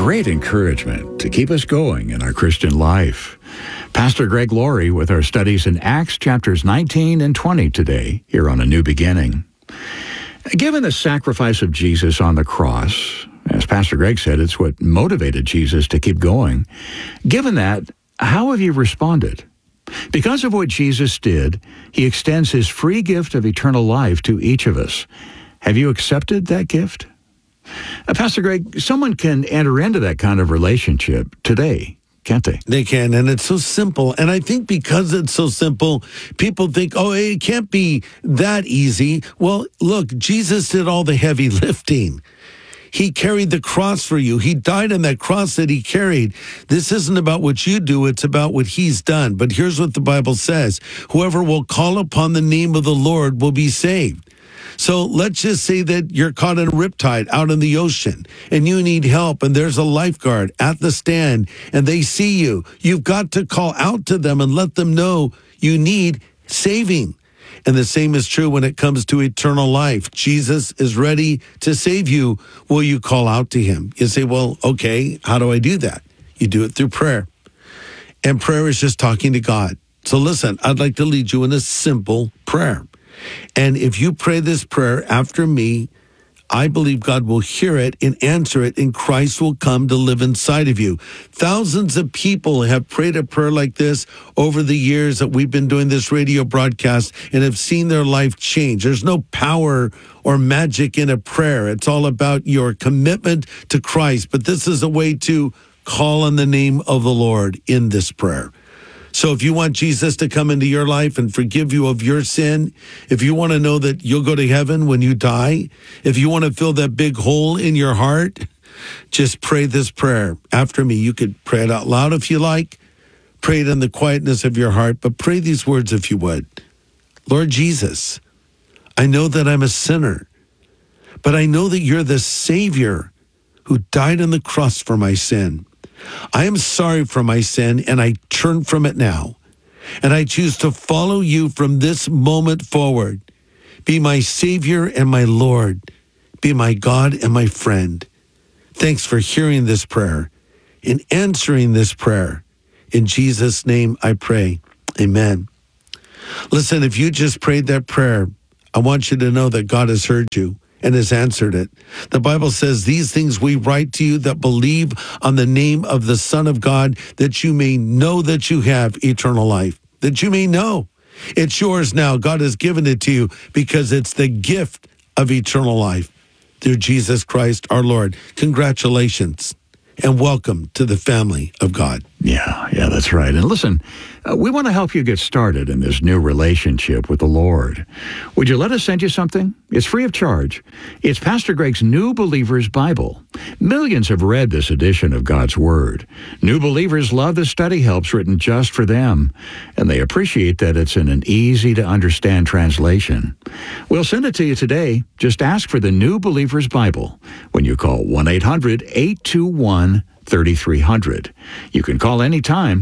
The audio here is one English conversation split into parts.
great encouragement to keep us going in our Christian life. Pastor Greg Laurie with our studies in Acts chapters 19 and 20 today, here on A New Beginning. Given the sacrifice of Jesus on the cross, as Pastor Greg said, it's what motivated Jesus to keep going. Given that, how have you responded? Because of what Jesus did, he extends his free gift of eternal life to each of us. Have you accepted that gift? Pastor Greg, someone can enter into that kind of relationship today, can't they? They can, and it's so simple. And I think because it's so simple, people think, oh, it can't be that easy. Well, look, Jesus did all the heavy lifting. He carried the cross for you. He died on that cross that he carried. This isn't about what you do. It's about what he's done. But here's what the Bible says. Whoever will call upon the name of the Lord will be saved. So let's just say that you're caught in a riptide out in the ocean and you need help and there's a lifeguard at the stand and they see you. You've got to call out to them and let them know you need saving. And the same is true when it comes to eternal life. Jesus is ready to save you. Will you call out to him? You say, well, okay, how do I do that? You do it through prayer. And prayer is just talking to God. So listen, I'd like to lead you in a simple prayer. And if you pray this prayer after me, I believe God will hear it and answer it, and Christ will come to live inside of you. Thousands of people have prayed a prayer like this over the years that we've been doing this radio broadcast and have seen their life change. There's no power or magic in a prayer. It's all about your commitment to Christ. But this is a way to call on the name of the Lord in this prayer. So if you want Jesus to come into your life and forgive you of your sin, if you want to know that you'll go to heaven when you die, if you want to fill that big hole in your heart, just pray this prayer after me. You could pray it out loud if you like. Pray it in the quietness of your heart, but pray these words if you would. Lord Jesus, I know that I'm a sinner, but I know that you're the Savior who died on the cross for my sin. I am sorry for my sin, and I turn from it now. And I choose to follow you from this moment forward. Be my Savior and my Lord. Be my God and my friend. Thanks for hearing this prayer and answering this prayer. In Jesus' name I pray. Amen. Listen, if you just prayed that prayer, I want you to know that God has heard you and has answered it. The Bible says, these things we write to you that believe on the name of the Son of God, that you may know that you have eternal life, that you may know. It's yours now. God has given it to you because it's the gift of eternal life through Jesus Christ our Lord. Congratulations and welcome to the family of God. Yeah, that's right. And listen, we want to help you get started in this new relationship with the Lord. Would you let us send you something? It's free of charge. It's Pastor Greg's New Believers Bible. Millions have read this edition of God's Word. New believers love the study helps written just for them, and they appreciate that it's in an easy-to-understand translation. We'll send it to you today. Just ask for the New Believers Bible when you call 1-800-821-3300. You can call anytime,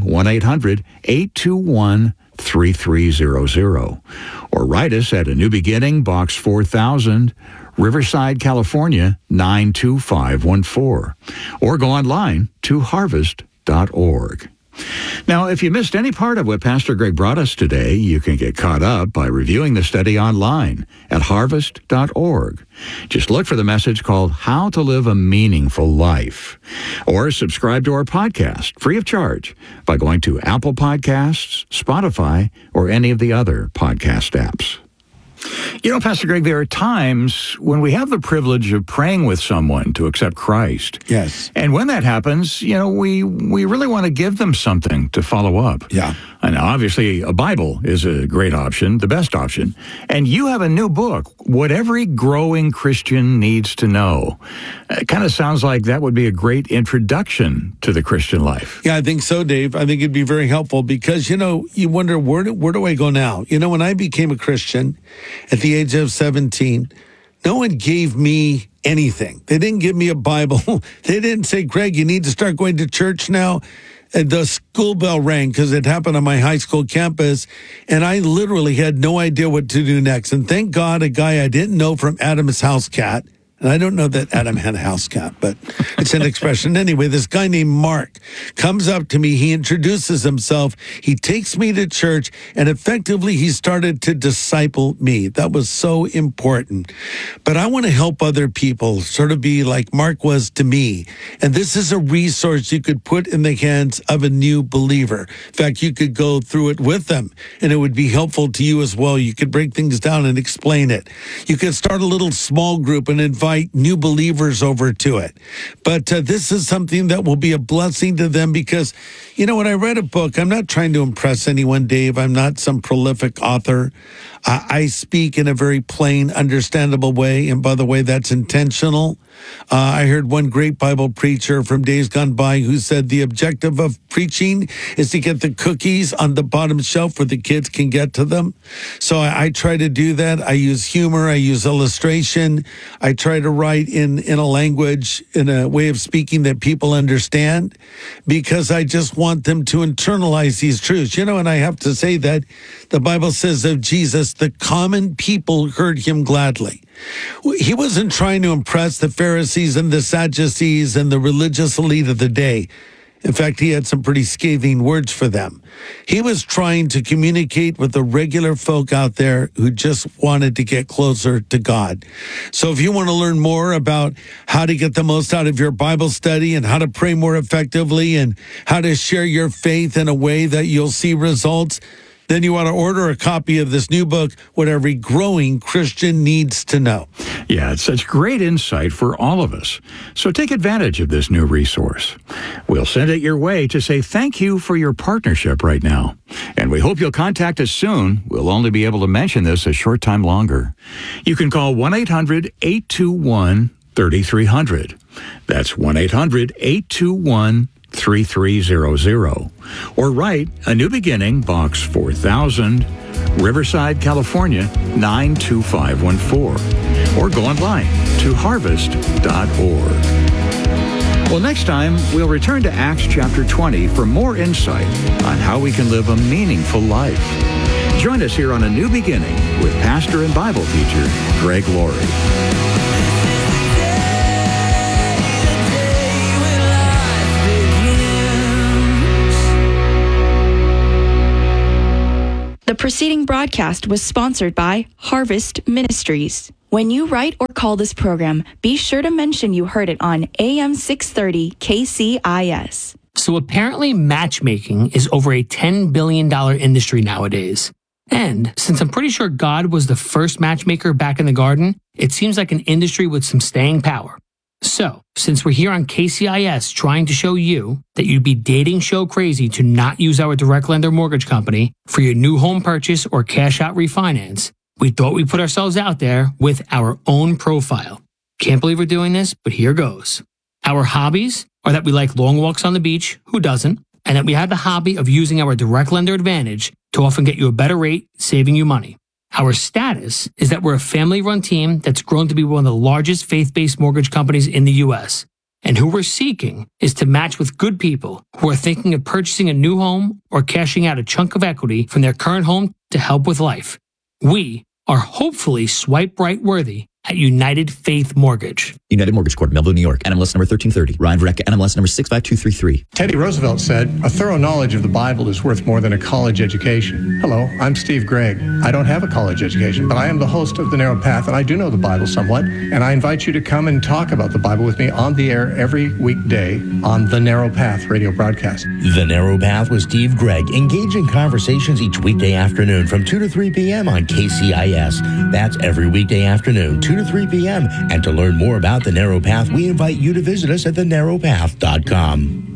1-800-821-3300. Or write us at A New Beginning, Box 4000, Riverside, California, 92514. Or go online to harvest.org. Now, if you missed any part of what Pastor Greg brought us today, you can get caught up by reviewing the study online at harvest.org. Just look for the message called How to Live a Meaningful Life. Or subscribe to our podcast free of charge by going to Apple Podcasts, Spotify, or any of the other podcast apps. You know, Pastor Greg, there are times when we have the privilege of praying with someone to accept Christ. Yes. And when that happens, you know, we really want to give them something to follow up. Yeah. And obviously, a Bible is a great option, the best option. And you have a new book, What Every Growing Christian Needs to Know. It kind of sounds like that would be a great introduction to the Christian life. Yeah, I think so, Dave. I think it'd be very helpful because, you know, you wonder, where do I go now? You know, when I became a Christian at the age of 17, no one gave me anything. They didn't give me a Bible. They didn't say, Greg, you need to start going to church now. And the school bell rang because it happened on my high school campus, and I literally had no idea what to do next. And thank God a guy I didn't know from Adam's House Cat And I don't know that Adam had a house cat, but it's an expression. Anyway, this guy named Mark comes up to me. He introduces himself. He takes me to church, and effectively he started to disciple me. That was so important. But I want to help other people sort of be like Mark was to me. And this is a resource you could put in the hands of a new believer. In fact, you could go through it with them, and it would be helpful to you as well. You could break things down and explain it. You could start a little small group and invite new believers over to it. But this is something that will be a blessing to them because, you know, when I read a book, I'm not trying to impress anyone, Dave. I'm not some prolific author. I speak in a very plain, understandable way. And by the way, that's intentional. I heard one great Bible preacher from days gone by who said the objective of preaching is to get the cookies on the bottom shelf where the kids can get to them. So I try to do that. I use humor. I use illustration. I try to write in a language, in a way of speaking that people understand, because I just want them to internalize these truths. You know, and I have to say that the Bible says of Jesus, the common people heard him gladly. He wasn't trying to impress the Pharisees and the Sadducees and the religious elite of the day. In fact, he had some pretty scathing words for them. He was trying to communicate with the regular folk out there who just wanted to get closer to God. So if you want to learn more about how to get the most out of your Bible study and how to pray more effectively and how to share your faith in a way that you'll see results, then you want to order a copy of this new book, What Every Growing Christian Needs to Know. Yeah, it's such great insight for all of us. So take advantage of this new resource. We'll send it your way to say thank you for your partnership right now. And we hope you'll contact us soon. We'll only be able to mention this a short time longer. You can call 1-800-821-3300. That's 1-800-821-3300. 3300, or write A New Beginning, Box 4000, Riverside, California 92514, or go online to harvest.org. Well, next time we'll return to Acts chapter 20 for more insight on how we can live a meaningful life. Join us here on A New Beginning with pastor and Bible teacher Greg Laurie. The preceding broadcast was sponsored by Harvest Ministries. When you write or call this program, be sure to mention you heard it on AM 630 KCIS. So apparently matchmaking is over a $10 billion industry nowadays. And since I'm pretty sure God was the first matchmaker back in the garden, it seems like an industry with some staying power. So, since we're here on KCIS trying to show you that you'd be dating show crazy to not use our direct lender mortgage company for your new home purchase or cash out refinance, we thought we'd put ourselves out there with our own profile. Can't believe we're doing this, but here goes. Our hobbies are that we like long walks on the beach, who doesn't, and that we have the hobby of using our direct lender advantage to often get you a better rate, saving you money. Our status is that we're a family-run team that's grown to be one of the largest faith-based mortgage companies in the U.S. And who we're seeking is to match with good people who are thinking of purchasing a new home or cashing out a chunk of equity from their current home to help with life. We are hopefully swipe right worthy at United Faith Mortgage. United Mortgage Corp, Melville, New York. NMLS number 1330. Ryan Verrecka, NMLS number 65233. Teddy Roosevelt said, "A thorough knowledge of the Bible is worth more than a college education." Hello, I'm Steve Gregg. I don't have a college education, but I am the host of The Narrow Path, and I do know the Bible somewhat. And I invite you to come and talk about the Bible with me on the air every weekday on The Narrow Path radio broadcast. The Narrow Path with Steve Gregg. Engage in conversations each weekday afternoon from 2 to 3 p.m. on KCIS. That's every weekday afternoon, 2 to 3 p.m. And to learn more about The Narrow Path, we invite you to visit us at thenarrowpath.com.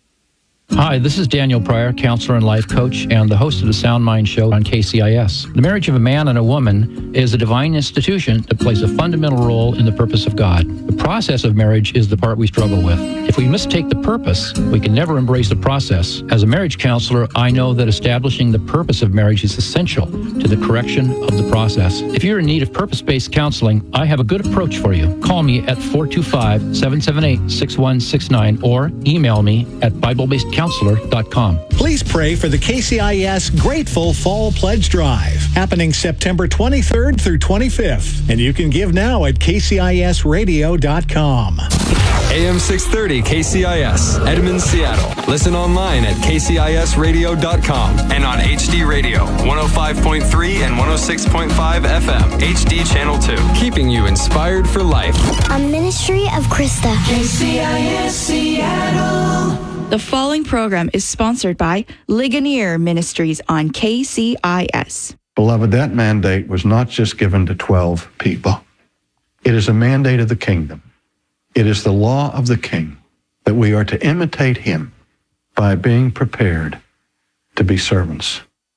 Hi, this is Daniel Pryor, counselor and life coach, and the host of the Sound Mind Show on KCIS. The marriage of a man and a woman is a divine institution that plays a fundamental role in the purpose of God. The process of marriage is the part we struggle with. If we mistake the purpose, we can never embrace the process. As a marriage counselor, I know that establishing the purpose of marriage is essential to the correction of the process. If you're in need of purpose-based counseling, I have a good approach for you. Call me at 425-778-6169 or email me at BibleBasedCounseling KCIScounselor.com. Please pray for the KCIS Grateful Fall Pledge Drive, happening September 23rd through 25th. And you can give now at KCISradio.com. AM 630 KCIS, Edmond, Seattle. Listen online at KCISradio.com and on HD Radio, 105.3 and 106.5 FM, HD Channel 2. Keeping you inspired for life. A ministry of Krista. KCIS Seattle. The following program is sponsored by Ligonier Ministries on KCIS. Beloved, that mandate was not just given to 12 people. It is a mandate of the kingdom. It is the law of the king that we are to imitate him by being prepared to be servants.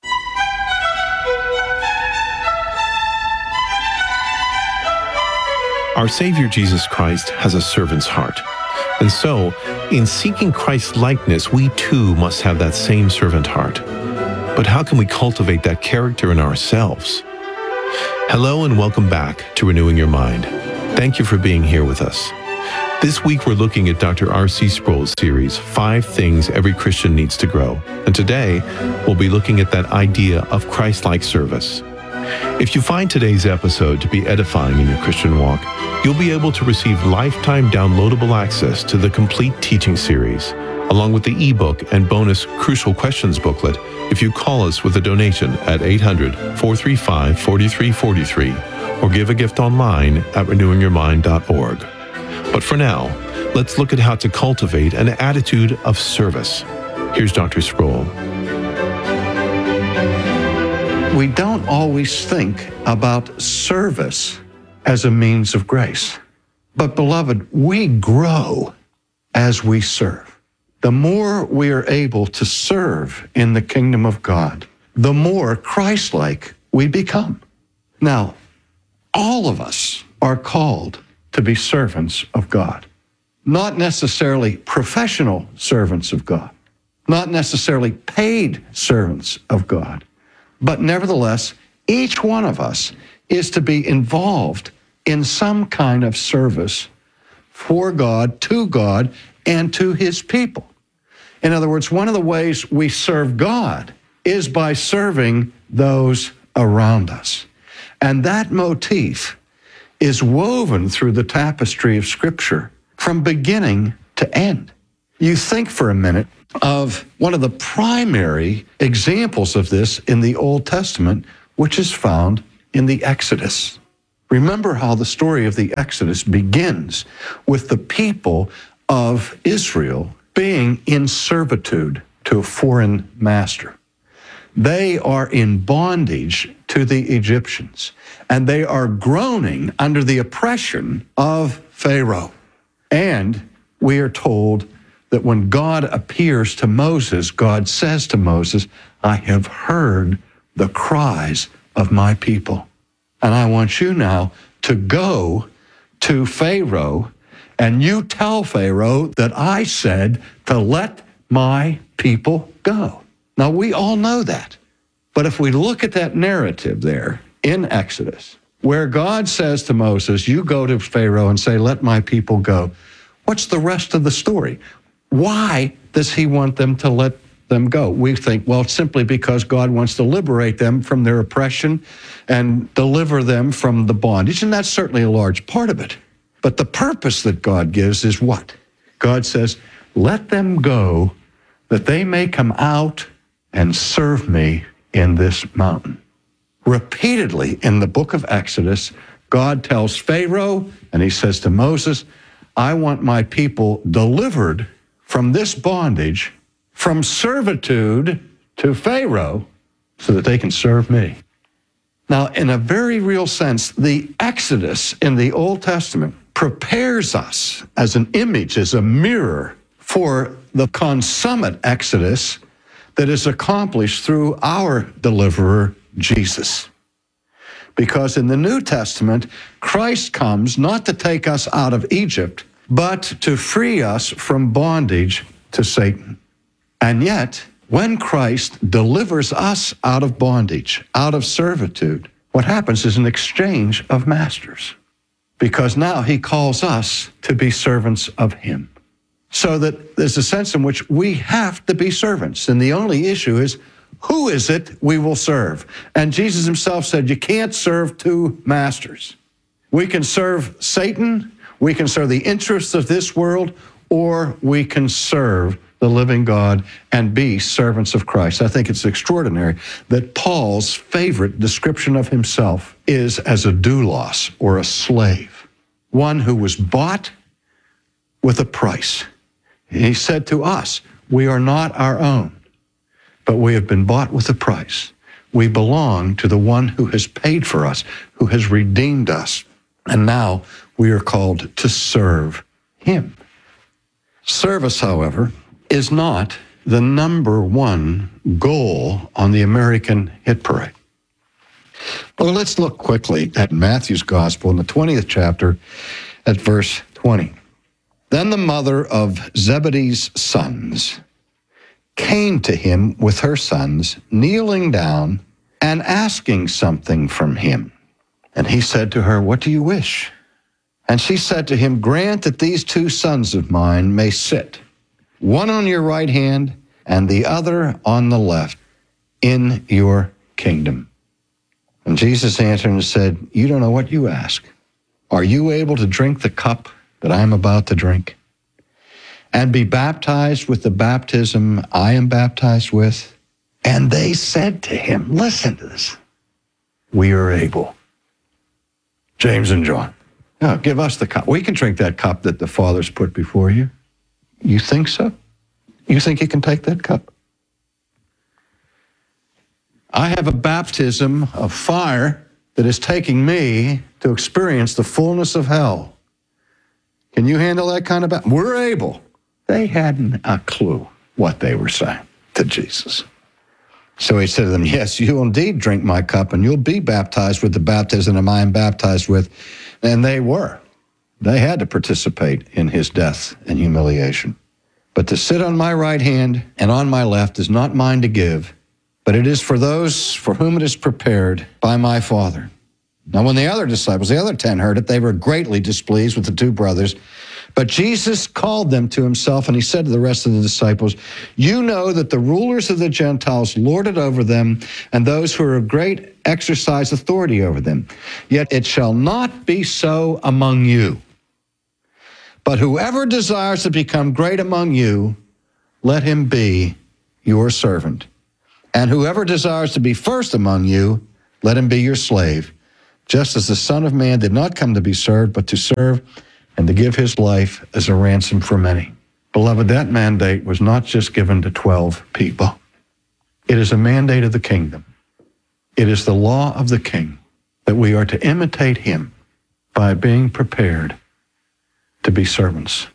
Our Savior Jesus Christ has a servant's heart. And so, in seeking Christ's likeness, we too must have that same servant heart. But how can we cultivate that character in ourselves? Hello and welcome back to Renewing Your Mind. Thank you for being here with us. This week we're looking at Dr. R.C. Sproul's series, 5 Things Every Christian Needs to Grow. And today, we'll be looking at that idea of Christ-like service. If you find today's episode to be edifying in your Christian walk, you'll be able to receive lifetime downloadable access to the complete teaching series, along with the ebook and bonus Crucial Questions booklet if you call us with a donation at 800-435-4343 or give a gift online at renewingyourmind.org. But for now, let's look at how to cultivate an attitude of service. Here's Dr. Sproul. We don't always think about service as a means of grace. But beloved, we grow as we serve. The more we are able to serve in the kingdom of God, the more Christ-like we become. Now, all of us are called to be servants of God. Not necessarily professional servants of God, not necessarily paid servants of God, but nevertheless, each one of us is to be involved in some kind of service for God, and to his people. In other words, one of the ways we serve God is by serving those around us. And that motif is woven through the tapestry of Scripture from beginning to end. You think for a minute of one of the primary examples of this in the Old Testament, which is found in the Exodus. Remember how the story of the Exodus begins with the people of Israel being in servitude to a foreign master. They are in bondage to the Egyptians, and they are groaning under the oppression of Pharaoh. And we are told that when God appears to Moses, God says to Moses, I have heard the cries of my people. And I want you now to go to Pharaoh, and you tell Pharaoh that I said to let my people go. Now, we all know that. But if we look at that narrative there in Exodus, where God says to Moses, you go to Pharaoh and say, let my people go, what's the rest of the story? Why does he want them to let them go? We think, well, simply because God wants to liberate them from their oppression and deliver them from the bondage, and that's certainly a large part of it. But the purpose that God gives is what? God says, let them go that they may come out and serve me in this mountain. Repeatedly in the book of Exodus, God tells Pharaoh, and he says to Moses, I want my people delivered from this bondage, from servitude to Pharaoh, so that they can serve me. Now, in a very real sense, the Exodus in the Old Testament prepares us as an image, as a mirror for the consummate Exodus that is accomplished through our deliverer, Jesus. Because in the New Testament, Christ comes not to take us out of Egypt, but to free us from bondage to Satan. And yet, when Christ delivers us out of bondage, out of servitude, what happens is an exchange of masters. Because now he calls us to be servants of him. So that there's a sense in which we have to be servants. And the only issue is, who is it we will serve? And Jesus himself said, you can't serve two masters. We can serve Satan, we can serve the interests of this world, or we can serve the living God and be servants of Christ. I think it's extraordinary that Paul's favorite description of himself is as a doulos, or a slave, one who was bought with a price. He said to us, we are not our own, but we have been bought with a price. We belong to the one who has paid for us, who has redeemed us, and now we are called to serve him. Service, however, is not the number one goal on the American hit parade. Well, let's look quickly at Matthew's Gospel in the 20th chapter at verse 20. Then the mother of Zebedee's sons came to him with her sons, kneeling down and asking something from him. And he said to her, what do you wish? And she said to him, grant that these two sons of mine may sit, one on your right hand and the other on the left, in your kingdom. And Jesus answered and said, you don't know what you ask. Are you able to drink the cup that I am about to drink, and be baptized with the baptism I am baptized with? And they said to him, listen to this, we are able. James and John, no, give us the cup. We can drink that cup that the Father's put before you. You think so? You think you can take that cup? I have a baptism of fire that is taking me to experience the fullness of hell. Can you handle that kind of baptism? We're able. They hadn't a clue what they were saying to Jesus. So he said to them, yes, you'll indeed drink my cup, and you'll be baptized with the baptism I am baptized with. And they were. They had to participate in his death and humiliation. But to sit on my right hand and on my left is not mine to give, but it is for those for whom it is prepared by my Father. Now when the other disciples, the other 10, heard it, they were greatly displeased with the two brothers. But Jesus called them to himself, and he said to the rest of the disciples, you know that the rulers of the Gentiles lord it over them, and those who are great exercise authority over them. Yet it shall not be so among you. But whoever desires to become great among you, let him be your servant. And whoever desires to be first among you, let him be your slave. Just as the Son of Man did not come to be served, but to serve and to give his life as a ransom for many. Beloved, that mandate was not just given to 12 people. It is a mandate of the kingdom. It is the law of the king that we are to imitate him by being prepared to be servants.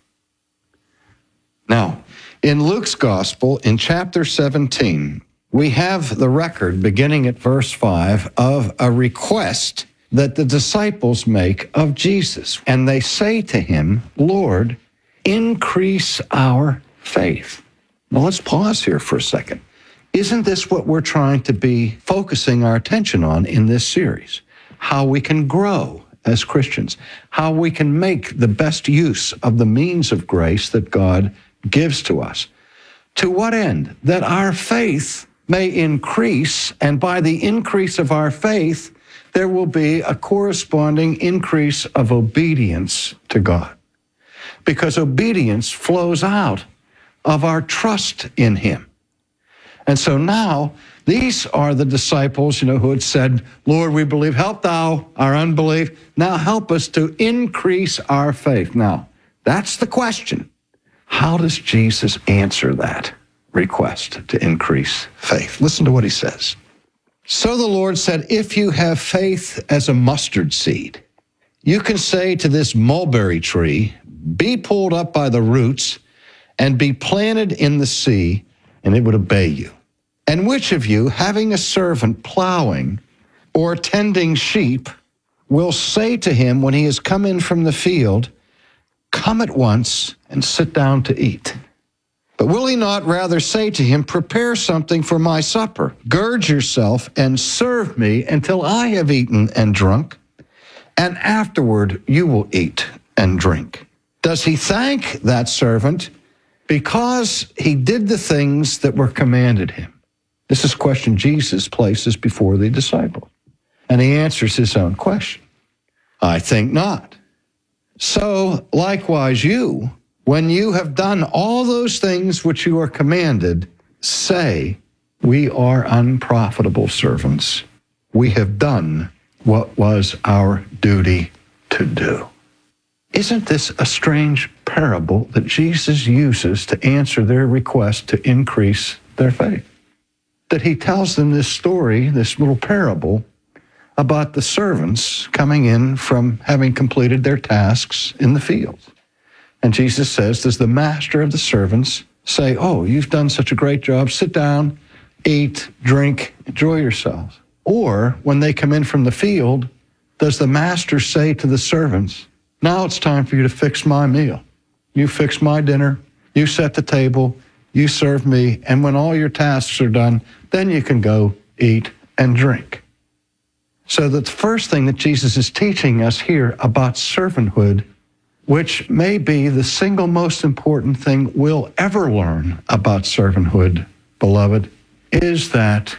Now, in Luke's gospel, in chapter 17, we have the record beginning at verse 5 of a request that the disciples make of Jesus. And they say to him, Lord, increase our faith. Now let's pause here for a second. Isn't this what we're trying to be focusing our attention on in this series? How we can grow as Christians, how we can make the best use of the means of grace that God gives to us. To what end? That our faith may increase, and by the increase of our faith, there will be a corresponding increase of obedience to God. Because obedience flows out of our trust in him. And so now, these are the disciples, who had said, Lord, we believe, help thou our unbelief. Now help us to increase our faith. Now, that's the question. How does Jesus answer that request to increase faith? Listen to what he says. So the Lord said, if you have faith as a mustard seed, you can say to this mulberry tree, be pulled up by the roots and be planted in the sea, and it would obey you. And which of you, having a servant plowing or tending sheep, will say to him when he has come in from the field, come at once and sit down to eat? But will he not rather say to him, prepare something for my supper, gird yourself and serve me until I have eaten and drunk, and afterward you will eat and drink? Does he thank that servant because he did the things that were commanded him. This is a question Jesus places before the disciples. And he answers his own question. I think not. So likewise you, when you have done all those things which you are commanded, say, we are unprofitable servants. We have done what was our duty to do. Isn't this a strange parable that Jesus uses to answer their request to increase their faith? That he tells them this story, this little parable, about the servants coming in from having completed their tasks in the field. And Jesus says, does the master of the servants say, oh, you've done such a great job, sit down, eat, drink, enjoy yourselves? Or when they come in from the field, does the master say to the servants, now it's time for you to fix my meal. You fix my dinner, you set the table, you serve me, and when all your tasks are done, then you can go eat and drink. So the first thing that Jesus is teaching us here about servanthood, which may be the single most important thing we'll ever learn about servanthood, beloved, is that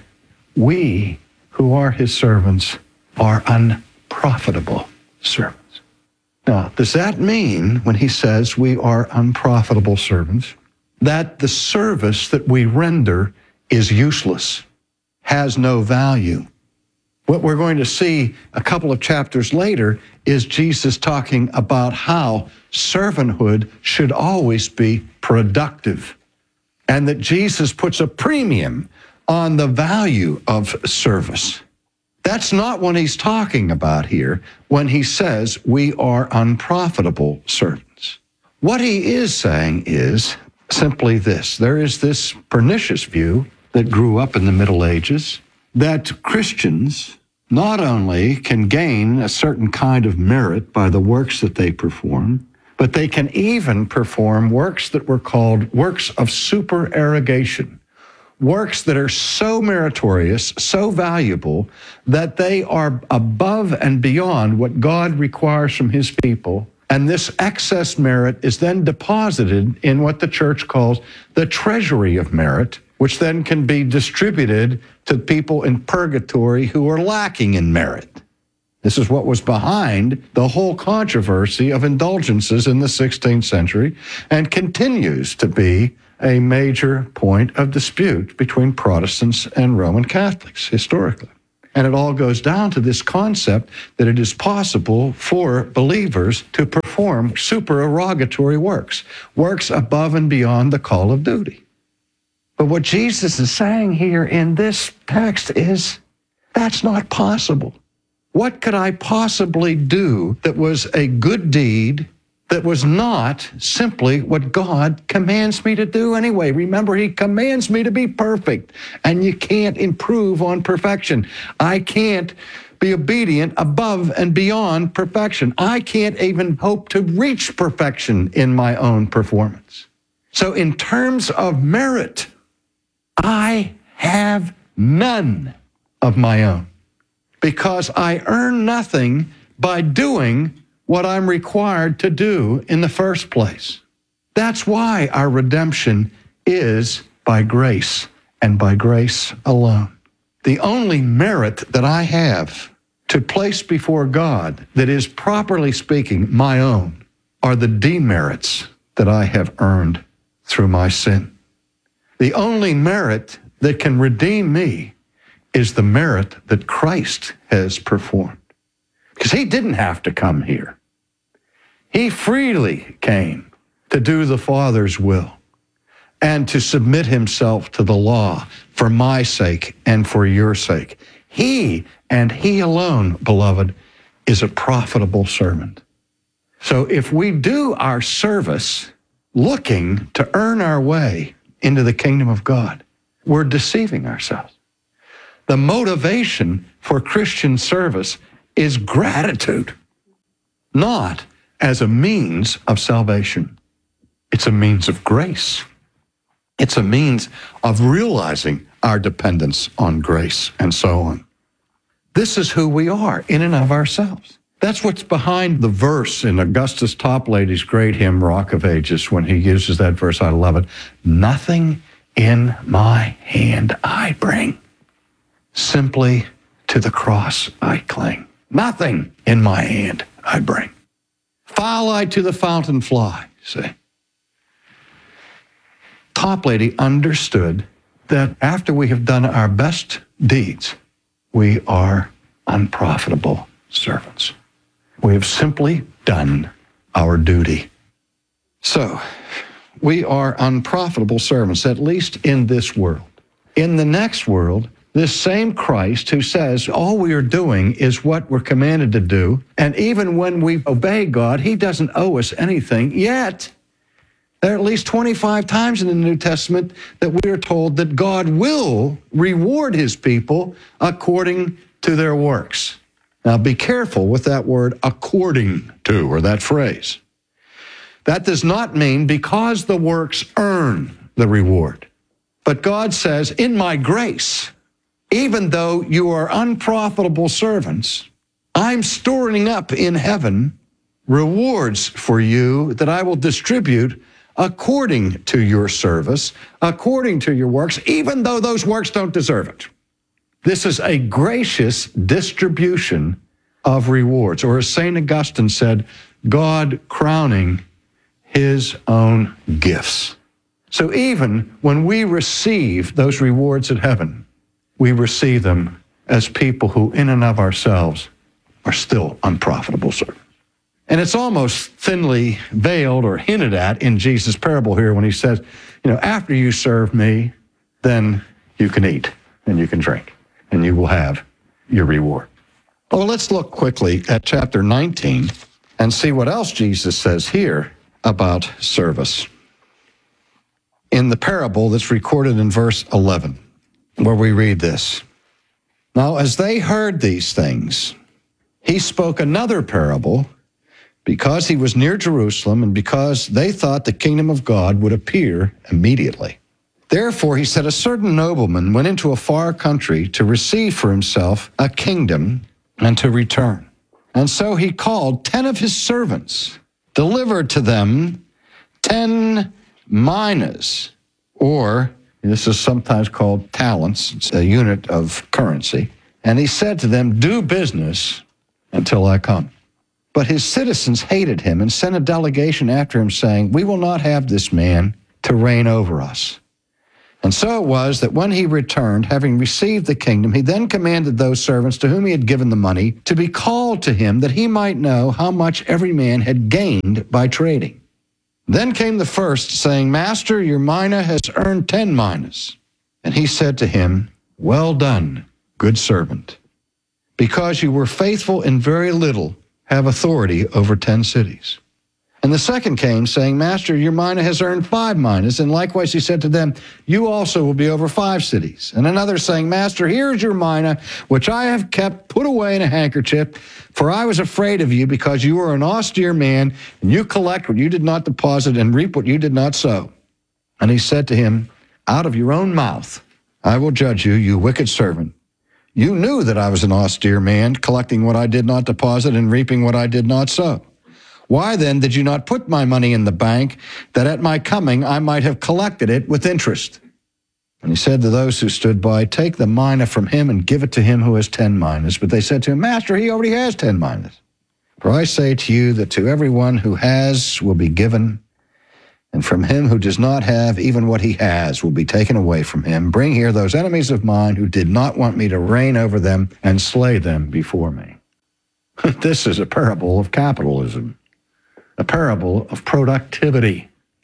we who are his servants are unprofitable servants. Now, does that mean, when he says we are unprofitable servants, that the service that we render is useless, has no value? What we're going to see a couple of chapters later is Jesus talking about how servanthood should always be productive, and that Jesus puts a premium on the value of service. That's not what he's talking about here when he says we are unprofitable servants. What he is saying is simply this. There is this pernicious view that grew up in the Middle Ages that Christians not only can gain a certain kind of merit by the works that they perform, but they can even perform works that were called works of supererogation, works that are so meritorious, so valuable, that they are above and beyond what God requires from his people. And this excess merit is then deposited in what the church calls the treasury of merit, which then can be distributed to people in purgatory who are lacking in merit. This is what was behind the whole controversy of indulgences in the 16th century and continues to be a major point of dispute between Protestants and Roman Catholics historically. And it all goes down to this concept that it is possible for believers to perform supererogatory works, works above and beyond the call of duty. But what Jesus is saying here in this text is that's not possible. What could I possibly do that was a good deed that was not simply what God commands me to do anyway? Remember, he commands me to be perfect, and you can't improve on perfection. I can't be obedient above and beyond perfection. I can't even hope to reach perfection in my own performance. So in terms of merit, I have none of my own, because I earn nothing by doing what I'm required to do in the first place. That's why our redemption is by grace and by grace alone. The only merit that I have to place before God that is, properly speaking, my own are the demerits that I have earned through my sin. The only merit that can redeem me is the merit that Christ has performed. Because he didn't have to come here. He freely came to do the Father's will and to submit himself to the law for my sake and for your sake. He and he alone, beloved, is a profitable servant. So if we do our service looking to earn our way into the kingdom of God, we're deceiving ourselves. The motivation for Christian service is gratitude, not as a means of salvation. It's a means of grace. It's a means of realizing our dependence on grace and so on. This is who we are in and of ourselves. That's what's behind the verse in Augustus Toplady's great hymn, Rock of Ages, when he uses that verse. I love it. Nothing in my hand I bring, simply to the cross I cling. Nothing in my hand I bring. Foul I to the fountain fly, see. Toplady understood that after we have done our best deeds, we are unprofitable servants. We have simply done our duty. So, we are unprofitable servants, at least in this world. In the next world, this same Christ who says all we are doing is what we're commanded to do, and even when we obey God, he doesn't owe us anything, yet there are at least 25 times in the New Testament that we are told that God will reward his people according to their works. Now, be careful with that word according to, or that phrase. That does not mean because the works earn the reward. But God says, in my grace, even though you are unprofitable servants, I'm storing up in heaven rewards for you that I will distribute according to your service, according to your works, even though those works don't deserve it. This is a gracious distribution of rewards, or as St. Augustine said, God crowning his own gifts. So even when we receive those rewards at heaven, we receive them as people who in and of ourselves are still unprofitable servants. And it's almost thinly veiled or hinted at in Jesus' parable here when he says, after you serve me, then you can eat and you can drink and you will have your reward. Well, let's look quickly at chapter 19 and see what else Jesus says here about service. In the parable that's recorded in verse 11, where we read this. Now, as they heard these things, he spoke another parable because he was near Jerusalem and because they thought the kingdom of God would appear immediately. Therefore, he said, a certain nobleman went into a far country to receive for himself a kingdom and to return. And so he called 10 of his servants, delivered to them 10 minas, or this is sometimes called talents. It's a unit of currency. And he said to them, do business until I come. But his citizens hated him and sent a delegation after him, saying, we will not have this man to reign over us. And so it was that when he returned, having received the kingdom, he then commanded those servants to whom he had given the money to be called to him, that he might know how much every man had gained by trading. Then came the first, saying, Master, your mina has earned 10 minas. And he said to him, well done, good servant. Because you were faithful in very little, have authority over 10 cities. And the second came, saying, Master, your mina has earned 5 minas. And likewise he said to them, you also will be over 5 cities. And another saying, Master, here is your mina, which I have kept put away in a handkerchief, for I was afraid of you, because you are an austere man, and you collect what you did not deposit and reap what you did not sow. And he said to him, out of your own mouth I will judge you, you wicked servant. You knew that I was an austere man, collecting what I did not deposit and reaping what I did not sow. Why then did you not put my money in the bank, that at my coming I might have collected it with interest? And he said to those who stood by, take the mina from him and give it to him who has 10 minas. But they said to him, Master, he already has 10 minas. For I say to you that to everyone who has will be given, and from him who does not have, even what he has will be taken away from him. Bring here those enemies of mine who did not want me to reign over them and slay them before me. This is a parable of capitalism, a parable of productivity.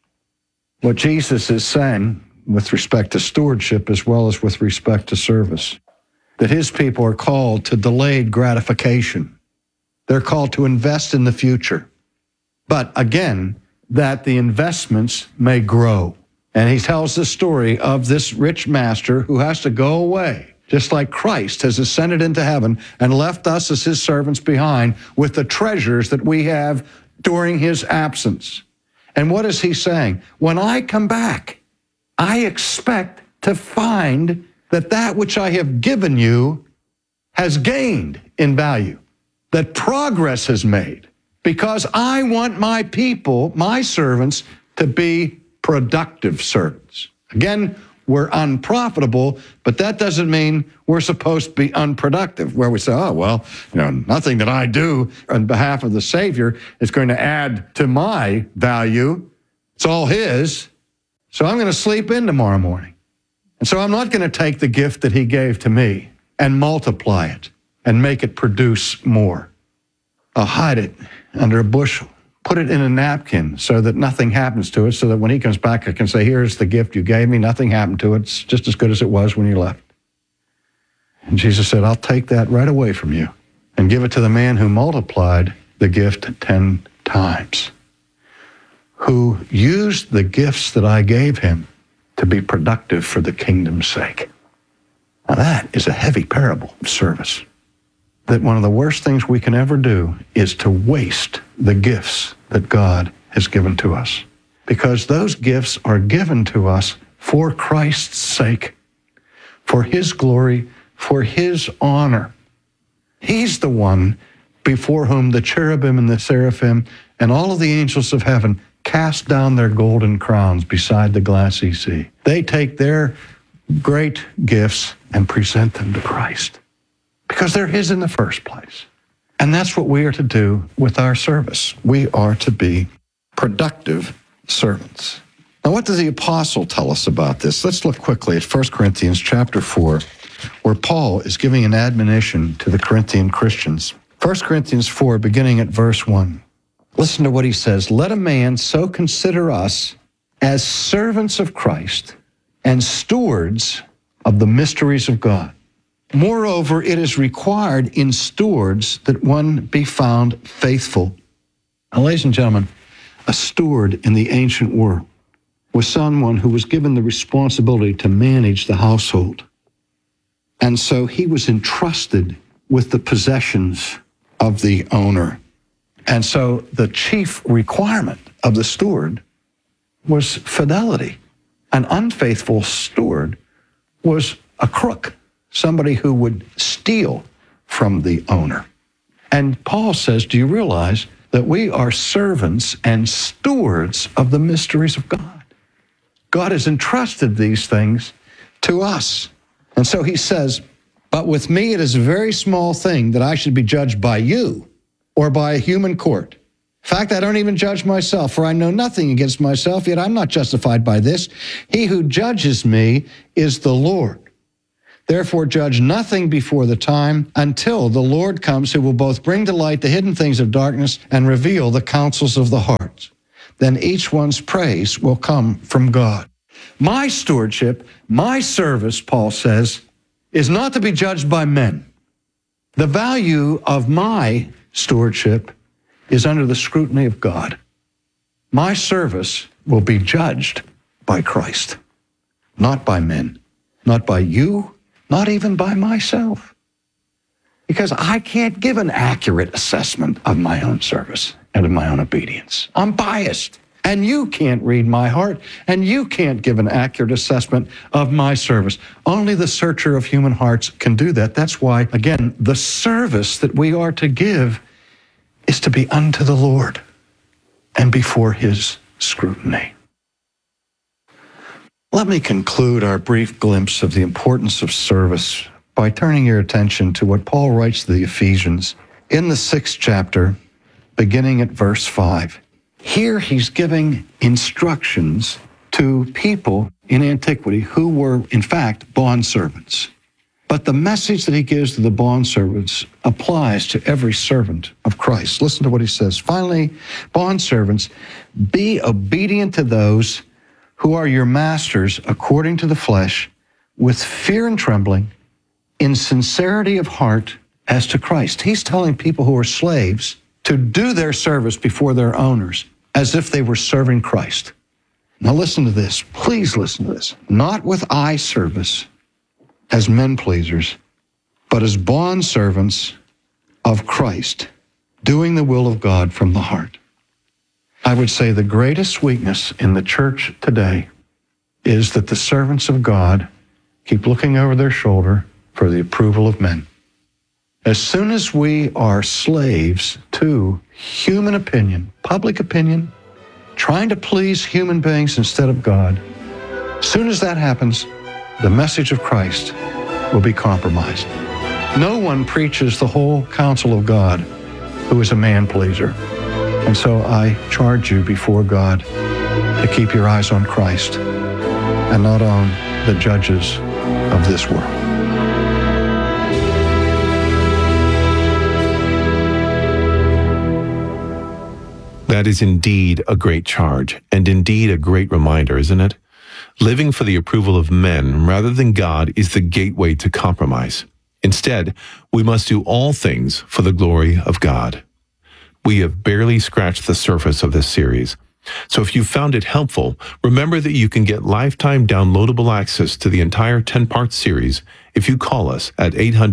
What Jesus is saying with respect to stewardship as well as with respect to service, that his people are called to delayed gratification. They're called to invest in the future. But again, that the investments may grow. And he tells the story of this rich master who has to go away, just like Christ has ascended into heaven and left us as his servants behind with the treasures that we have during his absence. And what is he saying? When I come back, I expect to find that that which I have given you has gained in value, that progress is made because I want my people, my servants, to be productive servants. Again, we're unprofitable, but that doesn't mean we're supposed to be unproductive, where we say, oh, well, nothing that I do on behalf of the Savior is going to add to my value. It's all His. So I'm going to sleep in tomorrow morning. And so I'm not going to take the gift that He gave to me and multiply it and make it produce more. I'll hide it under a bushel, put it in a napkin so that nothing happens to it, so that when He comes back, I can say, here's the gift you gave me. Nothing happened to it. It's just as good as it was when you left. And Jesus said, I'll take that right away from you and give it to the man who multiplied the gift 10 times, who used the gifts that I gave him to be productive for the kingdom's sake. Now that is a heavy parable of service. That one of the worst things we can ever do is to waste the gifts that God has given to us. Because those gifts are given to us for Christ's sake, for His glory, for His honor. He's the one before whom the cherubim and the seraphim and all of the angels of heaven cast down their golden crowns beside the glassy sea. They take their great gifts and present them to Christ because they're His in the first place. And that's what we are to do with our service. We are to be productive servants. Now, what does the apostle tell us about this? Let's look quickly at 1 Corinthians chapter 4, where Paul is giving an admonition to the Corinthian Christians. 1 Corinthians 4, beginning at verse 1. Listen to what he says. Let a man so consider us as servants of Christ and stewards of the mysteries of God. Moreover, it is required in stewards that one be found faithful. Now, ladies and gentlemen, a steward in the ancient world was someone who was given the responsibility to manage the household. And so he was entrusted with the possessions of the owner. And so the chief requirement of the steward was fidelity. An unfaithful steward was a crook, somebody who would steal from the owner. And Paul says, do you realize that we are servants and stewards of the mysteries of God? God has entrusted these things to us. And so he says, but with me it is a very small thing that I should be judged by you or by a human court. In fact, I don't even judge myself, for I know nothing against myself, yet I'm not justified by this. He who judges me is the Lord. Therefore, judge nothing before the time until the Lord comes, who will both bring to light the hidden things of darkness and reveal the counsels of the hearts. Then each one's praise will come from God. My stewardship, my service, Paul says, is not to be judged by men. The value of my stewardship is under the scrutiny of God. My service will be judged by Christ, not by men, not by you, not even by myself. Because I can't give an accurate assessment of my own service and of my own obedience. I'm biased. And you can't read my heart, and you can't give an accurate assessment of my service. Only the searcher of human hearts can do that. That's why, again, the service that we are to give is to be unto the Lord and before His scrutiny. Let me conclude our brief glimpse of the importance of service by turning your attention to what Paul writes to the Ephesians in the 6th chapter, beginning at verse 5. Here he's giving instructions to people in antiquity who were, in fact, bondservants. But the message that he gives to the bondservants applies to every servant of Christ. Listen to what he says. Finally, bondservants, be obedient to those who are your masters according to the flesh, with fear and trembling, in sincerity of heart as to Christ. He's telling people who are slaves to do their service before their owners as if they were serving Christ. Now listen to this. Please listen to this. Not with eye service as men pleasers, but as bondservants of Christ, doing the will of God from the heart. I would say the greatest weakness in the church today is that the servants of God keep looking over their shoulder for the approval of men. As soon as we are slaves to human opinion, public opinion, trying to please human beings instead of God, as soon as that happens, the message of Christ will be compromised. No one preaches the whole counsel of God who is a man-pleaser. And so I charge you before God to keep your eyes on Christ and not on the judges of this world. That is indeed a great charge, and indeed a great reminder, isn't it? Living for the approval of men rather than God is the gateway to compromise. Instead, we must do all things for the glory of God. We have barely scratched the surface of this series. So if you found it helpful, remember that you can get lifetime downloadable access to the entire 10-part series if you call us at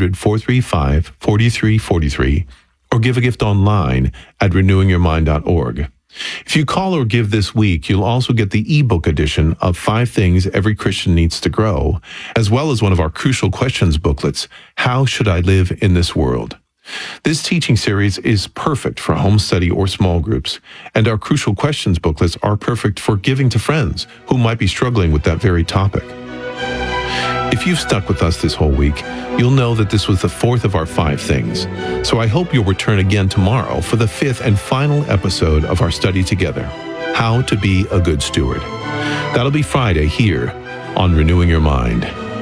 800-435-4343 or give a gift online at renewingyourmind.org. If you call or give this week, you'll also get the ebook edition of 5 Things Every Christian Needs to Grow, as well as one of our Crucial Questions booklets, How Should I Live in This World? This teaching series is perfect for home study or small groups, and our Crucial Questions booklets are perfect for giving to friends who might be struggling with that very topic. If you've stuck with us this whole week, you'll know that this was the 4th of our 5 things. So I hope you'll return again tomorrow for the 5th and final episode of our study together, How to Be a Good Steward. That'll be Friday here on Renewing Your Mind.